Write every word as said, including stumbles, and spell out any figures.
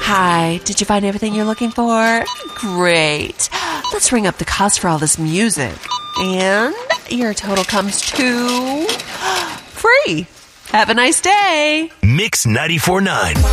Hi, did you find everything you're looking for? Great. Let's ring up the cost for all this music. And your total comes to free. Have a nice day. Mix ninety-four point nine.